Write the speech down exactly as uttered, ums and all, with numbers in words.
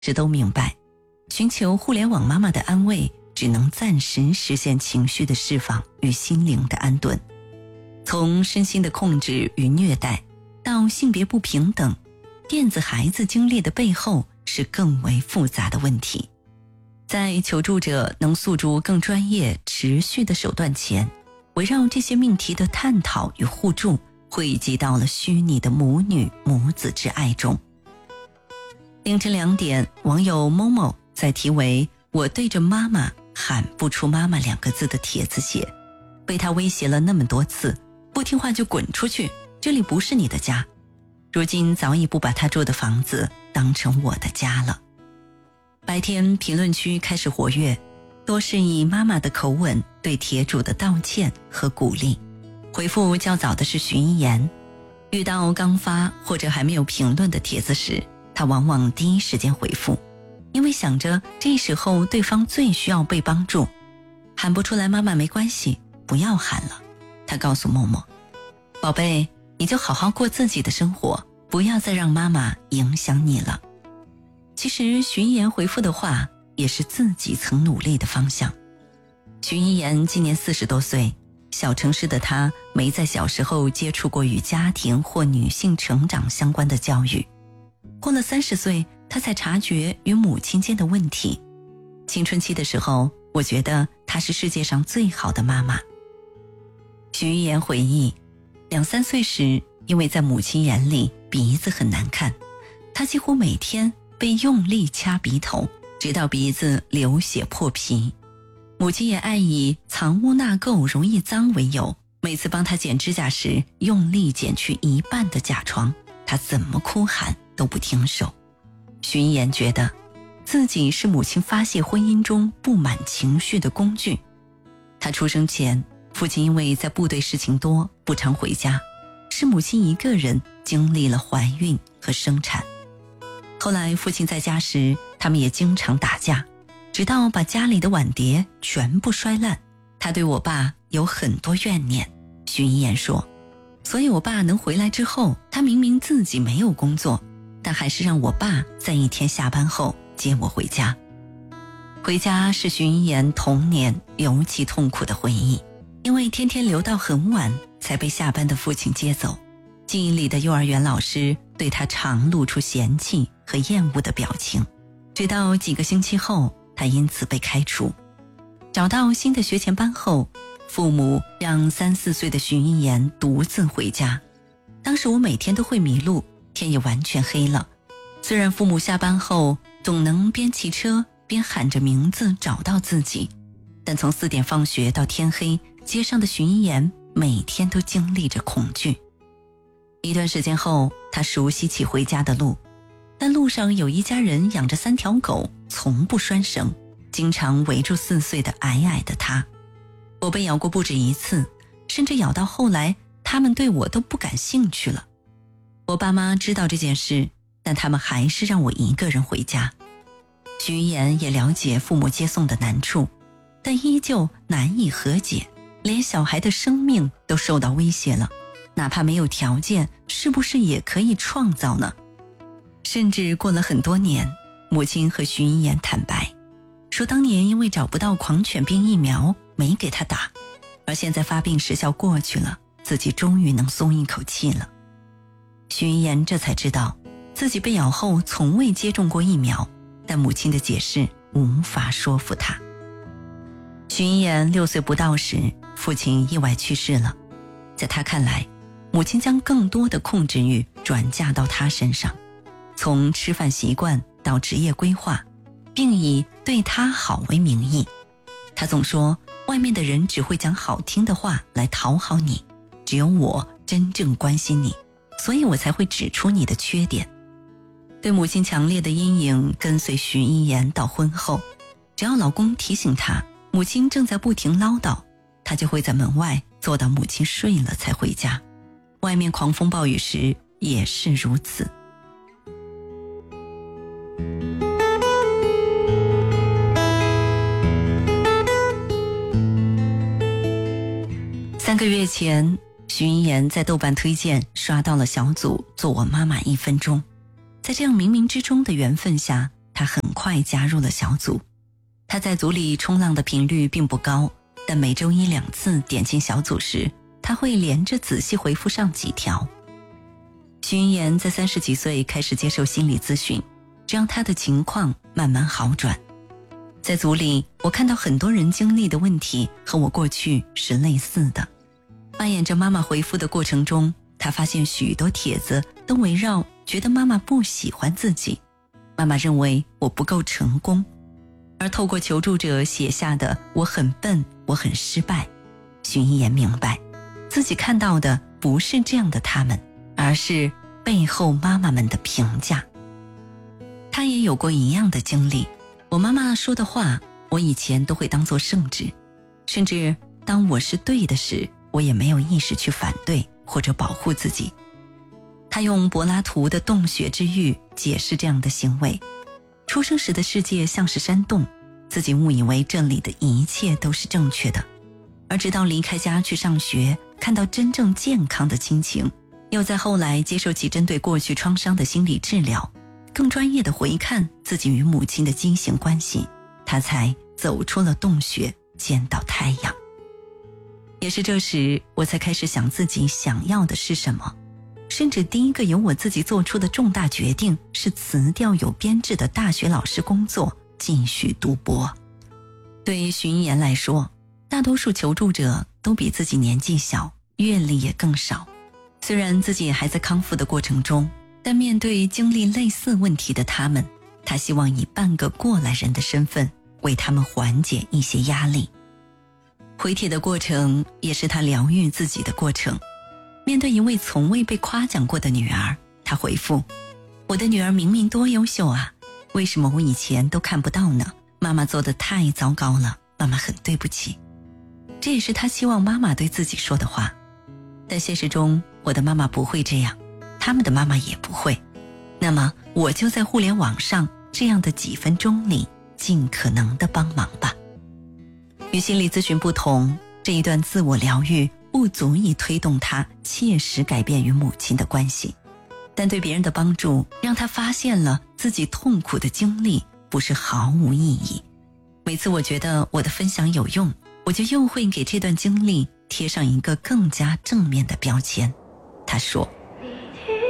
这都明白，寻求互联网妈妈的安慰只能暂时实现情绪的释放与心灵的安顿。从身心的控制与虐待到性别不平等，电子孩子经历的背后是更为复杂的问题。在求助者能诉诸更专业持续的手段前，围绕这些命题的探讨与互助汇集到了虚拟的母女母子之爱中。凌晨两点，网友某某在题为我对着妈妈喊不出妈妈两个字的帖子写，被他威胁了那么多次，不听话就滚出去，这里不是你的家。如今早已不把他住的房子当成我的家了。白天评论区开始活跃，多是以妈妈的口吻对帖主的道歉和鼓励。回复较早的是徐一言，遇到刚发或者还没有评论的帖子时，他往往第一时间回复，因为想着这时候对方最需要被帮助。喊不出来妈妈没关系，不要喊了。他告诉默默，宝贝，你就好好过自己的生活，不要再让妈妈影响你了。其实徐一言回复的话也是自己曾努力的方向。徐一言今年四十多岁，小城市的他没在小时候接触过与家庭或女性成长相关的教育，过了三十岁，他才察觉与母亲间的问题。青春期的时候，我觉得她是世界上最好的妈妈。徐一言回忆，两三岁时，因为在母亲眼里鼻子很难看，她几乎每天被用力掐鼻头，直到鼻子流血破皮。母亲也爱以藏污纳垢容易脏为由，每次帮她剪指甲时用力剪去一半的甲床，她怎么哭喊都不停手。徐一言觉得自己是母亲发泄婚姻中不满情绪的工具。他出生前，父亲因为在部队事情多，不常回家，是母亲一个人经历了怀孕和生产。后来父亲在家时，他们也经常打架，直到把家里的碗碟全部摔烂。他对我爸有很多怨念，徐一言说，所以我爸能回来之后，他明明自己没有工作，但还是让我爸在一天下班后接我回家。回家是徐一言童年尤其痛苦的回忆，因为天天留到很晚才被下班的父亲接走。记忆里的幼儿园老师对他常露出嫌弃和厌恶的表情，直到几个星期后，他因此被开除。找到新的学前班后，父母让三四岁的徐一言独自回家。当时我每天都会迷路，天也完全黑了。虽然父母下班后总能边骑车边喊着名字找到自己，但从四点放学到天黑，街上的徐一言每天都经历着恐惧。一段时间后，他熟悉起回家的路，但路上有一家人养着三条狗，从不拴绳，经常围住四岁的矮矮的他。我被咬过不止一次，甚至咬到后来他们对我都不感兴趣了。我爸妈知道这件事，但他们还是让我一个人回家。徐一言也了解父母接送的难处，但依旧难以和解，连小孩的生命都受到威胁了，哪怕没有条件，是不是也可以创造呢？甚至过了很多年，母亲和徐一言坦白，说当年因为找不到狂犬病疫苗，没给他打，而现在发病时效过去了，自己终于能松一口气了。徐一言这才知道，自己被咬后从未接种过疫苗，但母亲的解释无法说服他。徐一言六岁不到时，父亲意外去世了。在他看来，母亲将更多的控制欲转嫁到他身上，从吃饭习惯到职业规划，并以对他好为名义。他总说，外面的人只会讲好听的话来讨好你，只有我真正关心你，所以我才会指出你的缺点。对母亲强烈的阴影跟随徐一言到婚后，只要老公提醒她母亲正在不停唠叨，她就会在门外坐到母亲睡了才回家。外面狂风暴雨时也是如此。三个月前，徐一言在豆瓣推荐刷到了小组做我妈妈一分钟。在这样冥冥之中的缘分下，他很快加入了小组。他在组里冲浪的频率并不高，但每周一两次点进小组时，他会连着仔细回复上几条。徐云言在三十几岁开始接受心理咨询，这让他的情况慢慢好转。在组里，我看到很多人经历的问题和我过去是类似的。扮演着妈妈回复的过程中，他发现许多帖子都围绕觉得妈妈不喜欢自己，妈妈认为我不够成功，而透过求助者写下的我很笨，我很失败，徐一言明白自己看到的不是这样的他们，而是背后妈妈们的评价。他也有过一样的经历，我妈妈说的话我以前都会当作圣旨，甚至当我是对的时，我也没有意识去反对或者保护自己。他用柏拉图的洞穴之喻解释这样的行为，出生时的世界像是山洞，自己误以为这里的一切都是正确的，而直到离开家去上学，看到真正健康的亲情，又在后来接受其针对过去创伤的心理治疗，更专业的回看自己与母亲的畸形关系，他才走出了洞穴，见到太阳。也是这时，我才开始想自己想要的是什么，甚至第一个由我自己做出的重大决定是辞掉有编制的大学老师工作，继续读博。对于徐一言来说，大多数求助者都比自己年纪小，阅历也更少。虽然自己也还在康复的过程中，但面对经历类似问题的他们，他希望以半个过来人的身份为他们缓解一些压力。回帖的过程也是他疗愈自己的过程。面对一位从未被夸奖过的女儿，他回复：我的女儿明明多优秀啊，为什么我以前都看不到呢？妈妈做得太糟糕了，妈妈很对不起。这也是他希望妈妈对自己说的话。但现实中，我的妈妈不会这样，他们的妈妈也不会。那么我就在互联网上这样的几分钟里尽可能的帮忙吧。与心理咨询不同，这一段自我疗愈不足以推动他切实改变与母亲的关系，但对别人的帮助让他发现了自己痛苦的经历不是毫无意义。每次我觉得我的分享有用，我就又会给这段经历贴上一个更加正面的标签。他说，